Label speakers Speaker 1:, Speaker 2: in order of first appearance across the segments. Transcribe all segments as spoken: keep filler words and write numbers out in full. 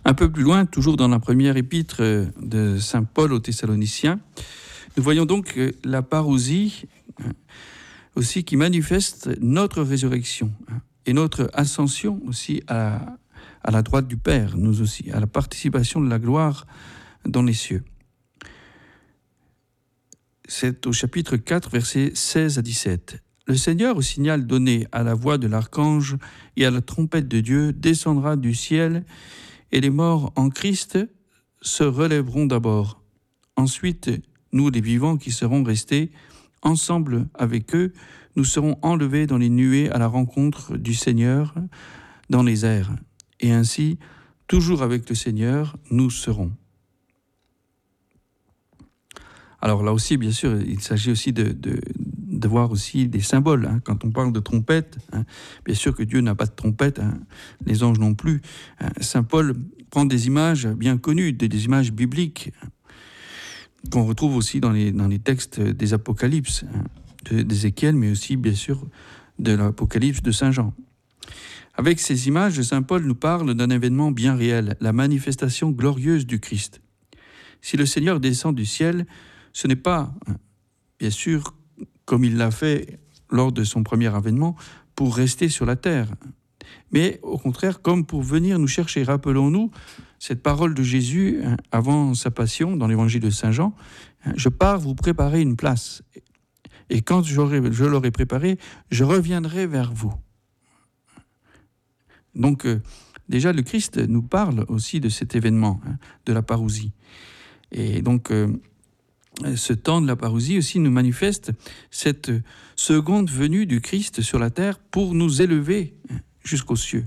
Speaker 1: Un peu plus loin, toujours dans la première épître de saint Paul aux Thessaloniciens, nous voyons donc la parousie aussi qui manifeste notre résurrection et notre ascension aussi à, à la droite du Père, nous aussi, à la participation de la gloire dans les cieux. C'est au chapitre quatre, versets seize à dix-sept. Le Seigneur, au signal donné à la voix de l'archange et à la trompette de Dieu, descendra du ciel, et les morts en Christ se relèveront d'abord. Ensuite, nous, les vivants qui serons restés, ensemble avec eux, nous serons enlevés dans les nuées à la rencontre du Seigneur dans les airs. Et ainsi, toujours avec le Seigneur, nous serons. Alors là aussi, bien sûr, il s'agit aussi de, de, de voir aussi des symboles. Hein. Quand on parle de trompette, hein, bien sûr que Dieu n'a pas de trompette, hein, les anges non plus. Hein. Saint Paul prend des images bien connues, des, des images bibliques, hein, qu'on retrouve aussi dans les, dans les textes des Apocalypses, hein, de, d'Ézéchiel, mais aussi, bien sûr, de l'Apocalypse de Saint Jean. Avec ces images, Saint Paul nous parle d'un événement bien réel, la manifestation glorieuse du Christ. Si le Seigneur descend du ciel, ce n'est pas, bien sûr, comme il l'a fait lors de son premier avènement, pour rester sur la terre, mais au contraire, comme pour venir nous chercher. Rappelons-nous cette parole de Jésus avant sa passion dans l'évangile de Saint Jean, « Je pars vous préparer une place, et quand j'aurai, je l'aurai préparée, je reviendrai vers vous. » Donc, euh, déjà, le Christ nous parle aussi de cet événement, hein, de la parousie. Et donc, euh, ce temps de la parousie aussi nous manifeste cette seconde venue du Christ sur la terre pour nous élever jusqu'aux cieux.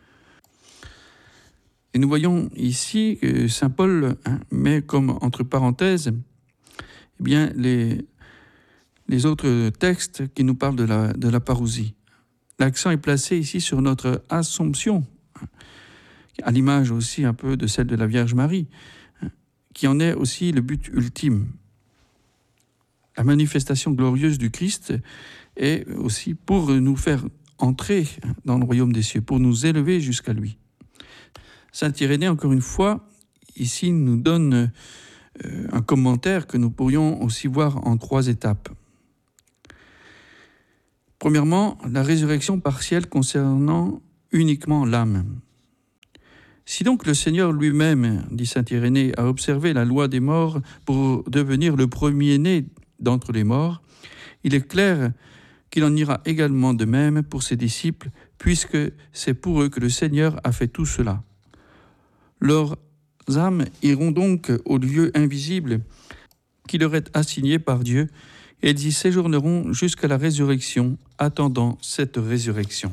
Speaker 1: Et nous voyons ici que saint Paul hein, met comme entre parenthèses eh bien, les, les autres textes qui nous parlent de la, de la parousie. L'accent est placé ici sur notre Assomption, à l'image aussi un peu de celle de la Vierge Marie, qui en est aussi le but ultime. La manifestation glorieuse du Christ est aussi pour nous faire entrer dans le royaume des cieux, pour nous élever jusqu'à lui. Saint Irénée, encore une fois, ici nous donne un commentaire que nous pourrions aussi voir en trois étapes. Premièrement, la résurrection partielle concernant uniquement l'âme. Si donc le Seigneur lui-même, dit saint Irénée, a observé la loi des morts pour devenir le premier-né d'entre les morts, il est clair qu'il en ira également de même pour ses disciples, puisque c'est pour eux que le Seigneur a fait tout cela. Leurs âmes iront donc au lieu invisible qui leur est assigné par Dieu, et elles y séjourneront jusqu'à la résurrection, attendant cette résurrection.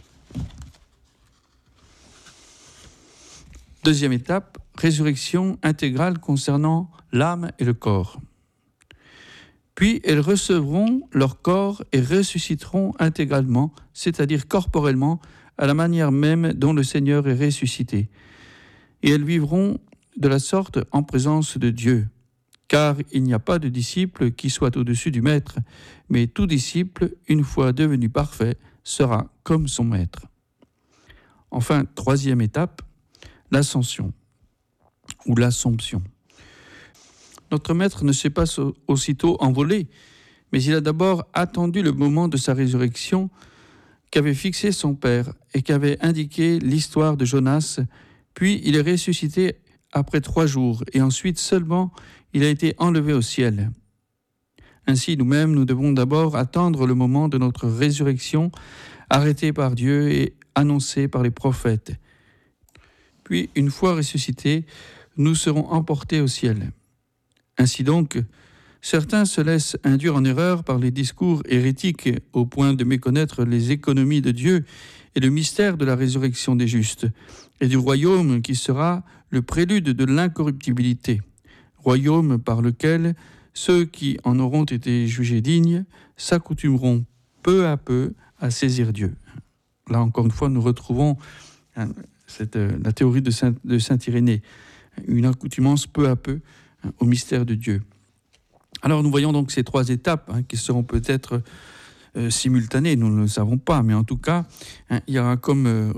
Speaker 1: Deuxième étape, résurrection intégrale concernant l'âme et le corps. Puis elles recevront leur corps et ressusciteront intégralement, c'est-à-dire corporellement, à la manière même dont le Seigneur est ressuscité. Et elles vivront de la sorte en présence de Dieu. Car il n'y a pas de disciple qui soit au-dessus du Maître, mais tout disciple, une fois devenu parfait, sera comme son Maître. Enfin, troisième étape, l'ascension ou l'assomption. Notre Maître ne s'est pas aussitôt envolé, mais il a d'abord attendu le moment de sa résurrection qu'avait fixé son Père et qu'avait indiqué l'histoire de Jonas, puis il est ressuscité après trois jours, et ensuite seulement il a été enlevé au ciel. Ainsi, nous-mêmes, nous devons d'abord attendre le moment de notre résurrection, arrêtée par Dieu et annoncée par les prophètes. Puis, une fois ressuscités, nous serons emportés au ciel. Ainsi donc, certains se laissent induire en erreur par les discours hérétiques au point de méconnaître les économies de Dieu et le mystère de la résurrection des justes et du royaume qui sera le prélude de l'incorruptibilité, royaume par lequel ceux qui en auront été jugés dignes s'accoutumeront peu à peu à saisir Dieu. Là, encore une fois, nous retrouvons hein, cette, la théorie de saint, de saint Irénée, une accoutumance peu à peu hein, au mystère de Dieu. Alors, nous voyons donc ces trois étapes hein, qui seront peut-être euh, simultanées, nous ne le savons pas, mais en tout cas, hein, il y aura comme euh,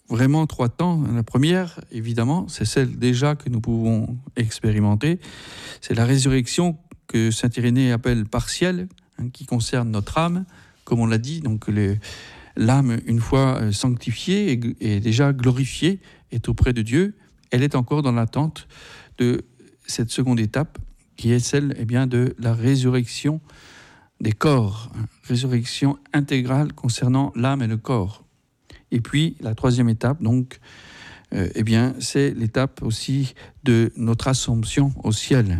Speaker 1: vraiment trois temps. La première, évidemment, c'est celle déjà que nous pouvons expérimenter. C'est la résurrection que saint Irénée appelle partielle, hein, qui concerne notre âme. Comme on l'a dit, donc le, l'âme, une fois sanctifiée et, et déjà glorifiée, est auprès de Dieu. Elle est encore dans l'attente de cette seconde étape, qui est celle eh bien, de la résurrection des corps, hein, résurrection intégrale concernant l'âme et le corps. Et puis, la troisième étape, donc, euh, eh bien, c'est l'étape aussi de notre assomption au ciel.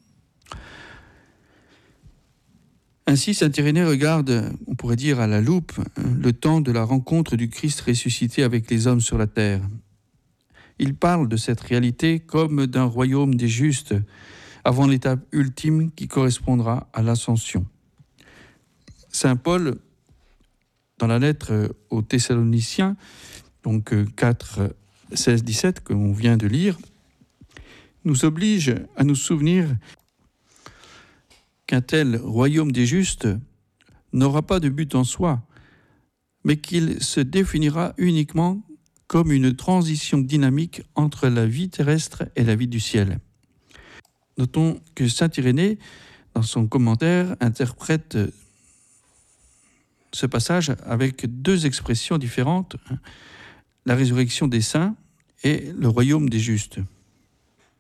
Speaker 1: Ainsi, saint Irénée regarde, on pourrait dire à la loupe, le temps de la rencontre du Christ ressuscité avec les hommes sur la terre. Il parle de cette réalité comme d'un royaume des justes, avant l'étape ultime qui correspondra à l'ascension. Saint Paul, dans la lettre aux Thessaloniciens, donc quatre, seize, dix-sept, que l'on vient de lire, nous oblige à nous souvenir qu'un tel royaume des justes n'aura pas de but en soi, mais qu'il se définira uniquement comme une transition dynamique entre la vie terrestre et la vie du ciel. Notons que saint Irénée, dans son commentaire, interprète ce passage avec deux expressions différentes, la résurrection des saints et le royaume des justes.